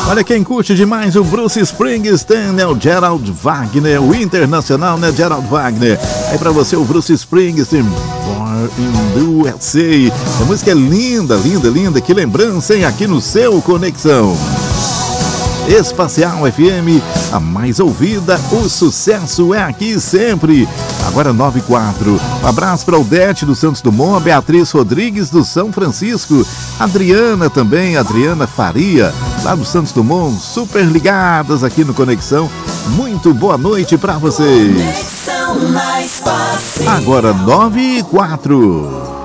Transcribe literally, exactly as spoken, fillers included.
Olha quem curte demais o Bruce Springsteen, é o Gerald Wagner, o internacional, né, Gerald Wagner. Aí pra você o Bruce Springsteen, Born in the U S A. A música é linda, linda, linda, que lembrança, hein, aqui no seu Conexão Espacial F M, a mais ouvida, o sucesso é aqui sempre. Agora nove e quatro. Um abraço para Odete do Santos Dumont, Beatriz Rodrigues do São Francisco, Adriana também, Adriana Faria, lá do Santos Dumont, super ligadas aqui no Conexão. Muito boa noite para vocês. Conexão mais fácil. Agora nove e quatro.